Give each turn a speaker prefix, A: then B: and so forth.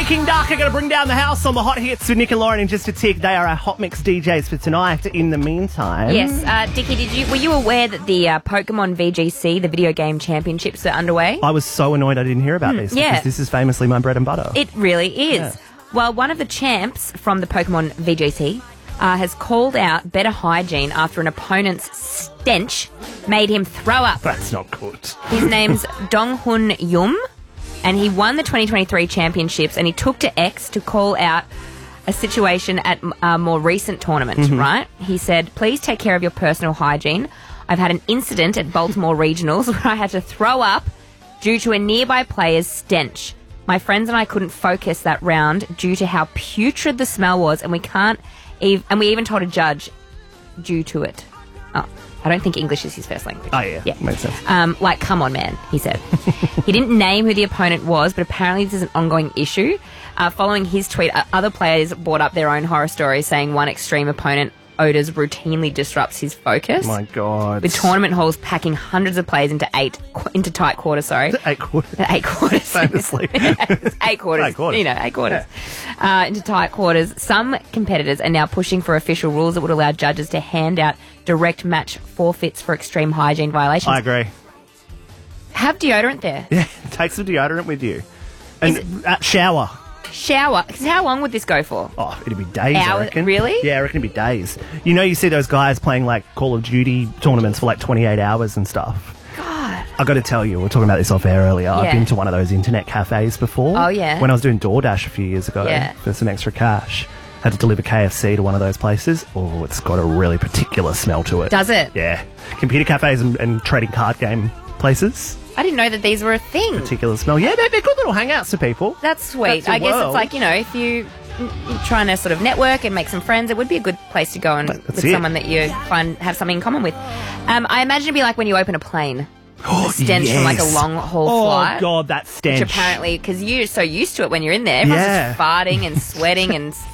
A: Peking Duck are going to bring down the house on the hot hits with Nick and Lauren in just a tick. They are our Hot Mix DJs for tonight. In the meantime...
B: Yes, Dickie, were you aware that the Pokemon VGC, the video game championships, are underway?
A: I was so annoyed I didn't hear about this because this is famously my bread and butter.
B: It really is.
A: Yeah.
B: Well, one of the champs from the Pokemon VGC has called out better hygiene after an opponent's stench made him throw up.
A: That's not good.
B: His name's Donghun Yum, and he won the 2023 championships, and he took to X to call out a situation at a more recent tournament, right? He said, please take care of your personal hygiene. I've had an incident at Baltimore Regionals where I had to throw up due to a nearby player's stench. My friends and I couldn't focus that round due to how putrid the smell was, and we even told a judge due to it. Oh, I don't think English is his first language.
A: Oh, yeah. Makes sense.
B: Come on, man, he said. He didn't name who the opponent was, but apparently this is an ongoing issue. Following his tweet, other players brought up their own horror stories, saying one extreme opponent, Otis, routinely disrupts his focus.
A: My God.
B: With tournament halls packing hundreds of players into tight quarters, sorry.
A: 8 quarters.
B: 8 quarters.
A: Famously.
B: 8 quarters.
A: 8 quarters.
B: 8 quarters. Into tight quarters. Some competitors are now pushing for official rules that would allow judges to hand out direct match forfeits for extreme hygiene violations.
A: I agree.
B: Have deodorant there.
A: Yeah, take some deodorant with you. And shower.
B: Shower. 'Cause how long would this go for?
A: Oh, it'd be days,
B: Hours?
A: I reckon.
B: Really?
A: Yeah, I reckon it'd be days. You know, you see those guys playing, like, Call of Duty tournaments for, like, 28 hours and stuff.
B: God.
A: I got to tell you, we were talking about this off air earlier.
B: Yeah.
A: I've been to one of those internet cafes before.
B: Oh, yeah?
A: When I was doing DoorDash a few years ago for some extra cash. Had to deliver KFC to one of those places. Oh, it's got a really particular smell to it.
B: Does it?
A: Yeah. Computer cafes and trading card game places.
B: I didn't know that these were a thing.
A: Particular smell. Yeah, they're good little hangouts for people.
B: That's sweet.
A: That's your
B: I guess
A: world.
B: it's like, you know, if you're trying to sort of network and make some friends, it would be a good place to go and with someone that you have something in common with. I imagine it'd be like when you open a plane.
A: Oh,
B: the stench from like a long haul flight.
A: Oh, God, that stench.
B: Which apparently, because you're so used to it when you're in there, everyone's just farting and sweating and